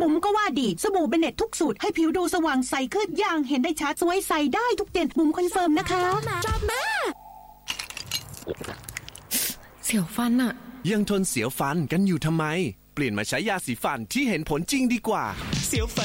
บุ๋มก็ว่าดีสบู่เบเน็ตทุกสูตรให้ผิวดูสว่างใสขึ้นอย่างเห็นได้ชัดสวยใสได้ทุกเดือนบุ๋มคอนเฟิร์มนะคะชอบมากเสียวฟันอะยังทนเสียวฟันกันอยู่ทำไมเปลี่ยนมาใช้ยาสีฟันที่เห็นผลจริงดีกว่าเสียวฟัน